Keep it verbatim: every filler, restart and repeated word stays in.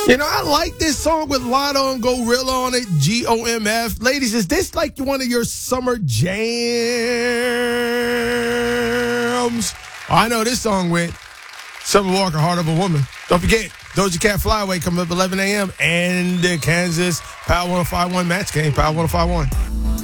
You know, I like this song with Lotto and Gorilla on it, G O M F. Ladies, is this like one of your summer jams? I know this song with Summer Walker, Heart of a Woman. Don't forget, Doja Cat Flyaway coming up eleven a.m. and the Kansas Power one oh five point one match game, Power one oh five point one.